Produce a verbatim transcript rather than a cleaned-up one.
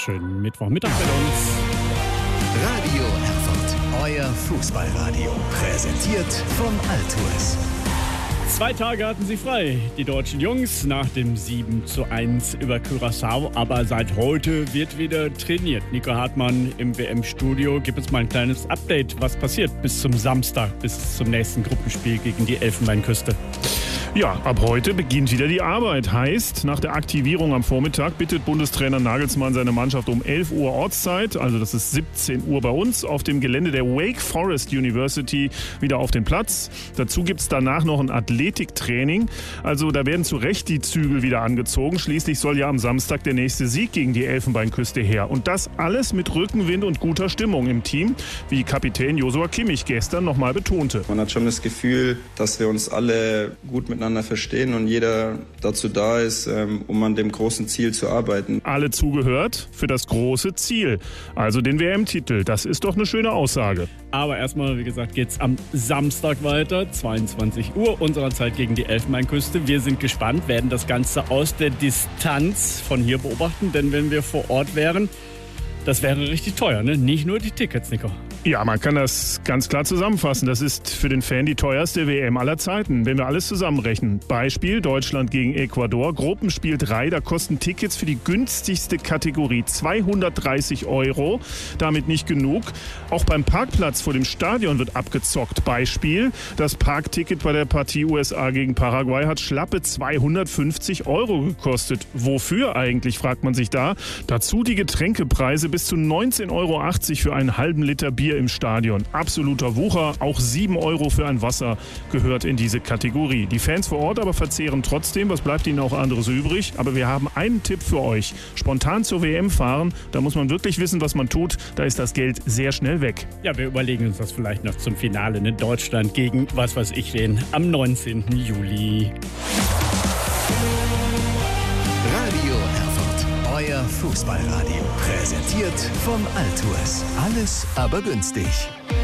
Schönen Mittwochmittag mit uns. Radio Erfurt, euer Fußballradio. Präsentiert von Altours. Zwei Tage hatten sie frei, die deutschen Jungs, nach dem sieben zu eins über Curaçao. Aber seit heute wird wieder trainiert. Nico Hartmann im W M-Studio. Gib uns mal ein kleines Update, was passiert bis zum Samstag, bis zum nächsten Gruppenspiel gegen die Elfenbeinküste. Ja, ab heute beginnt wieder die Arbeit. Heißt, nach der Aktivierung am Vormittag bittet Bundestrainer Nagelsmann seine Mannschaft um elf Uhr Ortszeit, also das ist siebzehn Uhr bei uns, auf dem Gelände der Wake Forest University wieder auf den Platz. Dazu gibt es danach noch ein Athletiktraining. Also da werden zu Recht die Zügel wieder angezogen. Schließlich soll ja am Samstag der nächste Sieg gegen die Elfenbeinküste her. Und das alles mit Rückenwind und guter Stimmung im Team, wie Kapitän Joshua Kimmich gestern nochmal betonte. Man hat schon das Gefühl, dass wir uns alle gut miteinander verstehen und jeder dazu da ist, um an dem großen Ziel zu arbeiten. Alle zugehört für das große Ziel, also den W M-Titel. Das ist doch eine schöne Aussage. Aber erstmal, wie gesagt, geht's am Samstag weiter, zweiundzwanzig Uhr unserer Zeit gegen die Elfenbeinküste. Wir sind gespannt, werden das Ganze aus der Distanz von hier beobachten, denn wenn wir vor Ort wären, das wäre richtig teuer, ne? Nicht nur die Tickets, Nico. Ja, man kann das ganz klar zusammenfassen. Das ist für den Fan die teuerste W M aller Zeiten, wenn wir alles zusammenrechnen. Beispiel Deutschland gegen Ecuador, Gruppenspiel drei, da kosten Tickets für die günstigste Kategorie zweihundertdreißig Euro. Damit nicht genug. Auch beim Parkplatz vor dem Stadion wird abgezockt. Beispiel, das Parkticket bei der Partie U S A gegen Paraguay hat schlappe zweihundertfünfzig Euro gekostet. Wofür eigentlich, fragt man sich da. Dazu die Getränkepreise bis zu neunzehn Euro achtzig für einen halben Liter Bier im Stadion. Absoluter Wucher. Auch sieben Euro für ein Wasser gehört in diese Kategorie. Die Fans vor Ort aber verzehren trotzdem. Was bleibt ihnen auch anderes übrig? Aber wir haben einen Tipp für euch. Spontan zur W M fahren. Da muss man wirklich wissen, was man tut. Da ist das Geld sehr schnell weg. Ja, wir überlegen uns das vielleicht noch zum Finale. Ne? Deutschland gegen, was weiß ich wen, am neunzehnten Juli. Radio Erfurt, euer Fußballradio. Präsentiert von Altours. Alles aber günstig.